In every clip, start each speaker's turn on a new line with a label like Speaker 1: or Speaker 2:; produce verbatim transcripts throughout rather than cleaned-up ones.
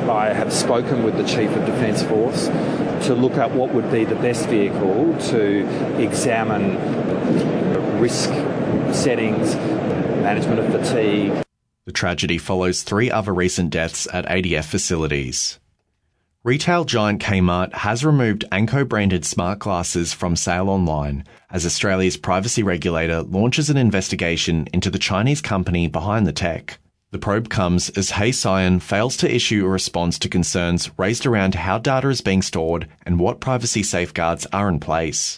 Speaker 1: I have spoken with the Chief of Defence Force to look at what would be the best vehicle to examine risk settings, management of fatigue.
Speaker 2: The tragedy follows three other recent deaths at A D F facilities. Retail giant Kmart has removed Anko-branded smart glasses from sale online as Australia's privacy regulator launches an investigation into the Chinese company behind the tech. The probe comes as Heysian fails to issue a response to concerns raised around how data is being stored and what privacy safeguards are in place.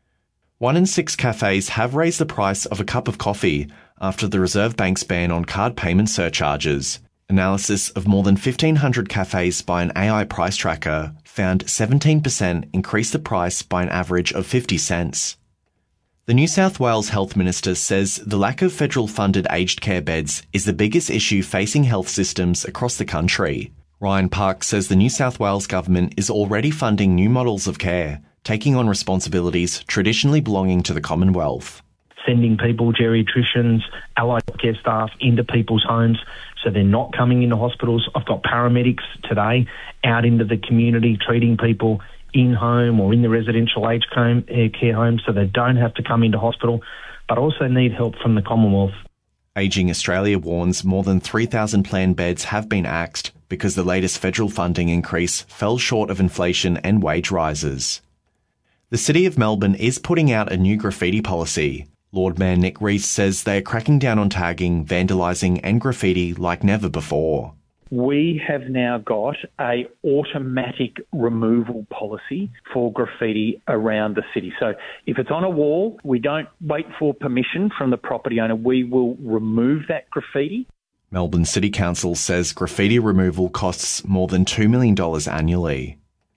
Speaker 2: One in six cafes have raised the price of a cup of coffee after the Reserve Bank's ban on card payment surcharges. Analysis of more than fifteen hundred cafes by an A I price tracker found seventeen percent increased the price by an average of fifty cents. The New South Wales Health Minister says the lack of federal-funded aged care beds is the biggest issue facing health systems across the country. Ryan Park says the New South Wales government is already funding new models of care, taking on responsibilities traditionally belonging to the Commonwealth.
Speaker 3: Sending people, geriatricians, allied care staff into people's homes so they're not coming into hospitals. I've got paramedics today out into the community treating people in-home or in the residential aged care home so they don't have to come into hospital, but also need help from the Commonwealth.
Speaker 2: Ageing Australia warns more than three thousand planned beds have been axed because the latest federal funding increase fell short of inflation and wage rises. The City of Melbourne is putting out a new graffiti policy. Lord Mayor Nick Rees says they are cracking down on tagging, vandalising and graffiti like never before.
Speaker 4: We have now got a automatic removal policy for graffiti around the city. So if it's on a wall, we don't wait for permission from the property owner. We will remove that graffiti.
Speaker 2: Melbourne City Council says graffiti removal costs more than two million dollars annually.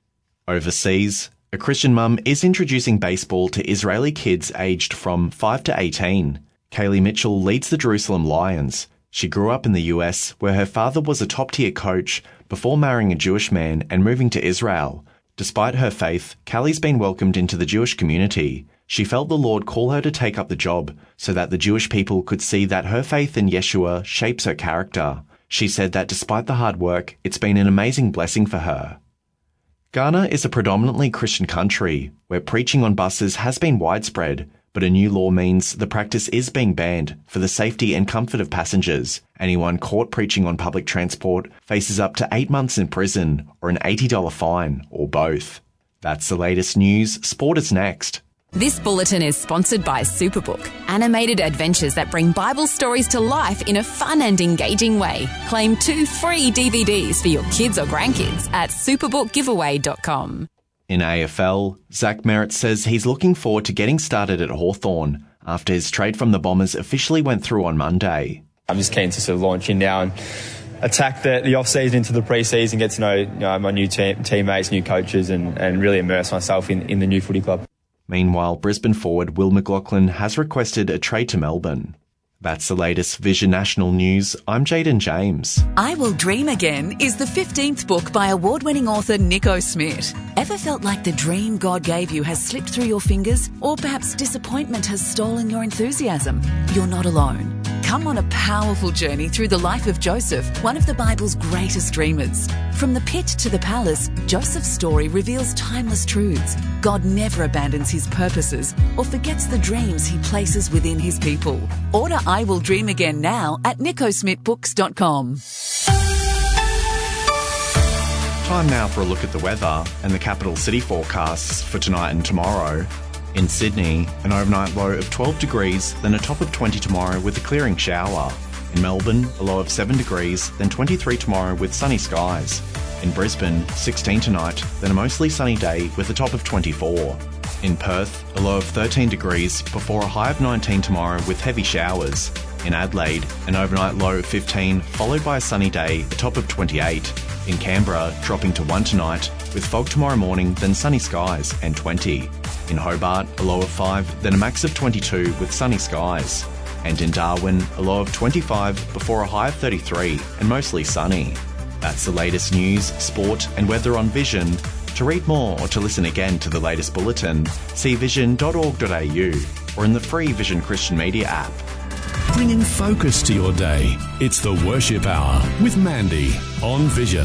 Speaker 2: Overseas, a Christian mum is introducing baseball to Israeli kids aged from five to eighteen. Kaylee Mitchell leads the Jerusalem Lions. She grew up in the U S, where her father was a top-tier coach before marrying a Jewish man and moving to Israel. Despite her faith, Kallie's been welcomed into the Jewish community. She felt the Lord call her to take up the job so that the Jewish people could see that her faith in Yeshua shapes her character. She said that despite the hard work, it's been an amazing blessing for her. Ghana is a predominantly Christian country where preaching on buses has been widespread, but a new law means the practice is being banned for the safety and comfort of passengers. Anyone caught preaching on public transport faces up to eight months in prison or an eighty dollars fine, or both. That's the latest news. Sport is next.
Speaker 5: This bulletin is sponsored by Superbook, animated adventures that bring Bible stories to life in a fun and engaging way. Claim two free D V Ds for your kids or grandkids at superbook giveaway dot com.
Speaker 2: In A F L, Zach Merritt says he's looking forward to getting started at Hawthorn after his trade from the Bombers officially went through on Monday.
Speaker 6: I'm just keen to sort of launch in now and attack the, the off-season into the pre-season, get to know, you know my new team, teammates, new coaches, and, and really immerse myself in, in the new footy club.
Speaker 2: Meanwhile, Brisbane forward Will McLaughlin has requested a trade to Melbourne. That's the latest Vision National News. I'm Jaden James.
Speaker 7: I Will Dream Again is the fifteenth book by award-winning author Nico Smith. Ever felt like the dream God gave you has slipped through your fingers? Or perhaps disappointment has stolen your enthusiasm? You're not alone. Come on a powerful journey through the life of Joseph, one of the Bible's greatest dreamers. From the pit to the palace, Joseph's story reveals timeless truths. God never abandons his purposes or forgets the dreams he places within his people. Order I Will Dream Again now at nico smith books dot com.
Speaker 2: Time now for a look at the weather and the capital city forecasts for tonight and tomorrow. In Sydney, an overnight low of twelve degrees, then a top of twenty tomorrow with a clearing shower. In Melbourne, a low of seven degrees, then twenty-three tomorrow with sunny skies. In Brisbane, sixteen tonight, then a mostly sunny day with a top of twenty-four. In Perth, a low of thirteen degrees before a high of nineteen tomorrow with heavy showers. In Adelaide, an overnight low of fifteen, followed by a sunny day, a top of twenty-eight. In Canberra, dropping to one tonight, with fog tomorrow morning, then sunny skies and twenty. In Hobart, a low of five, then a max of twenty-two with sunny skies. And in Darwin, a low of twenty-five before a high of thirty-three and mostly sunny. That's the latest news, sport and weather on Vision. To read more or to listen again to the latest bulletin, see vision dot org dot a u or in the free Vision Christian Media app.
Speaker 8: Bringing focus to your day. It's the Worship Hour with Mandy on Vision.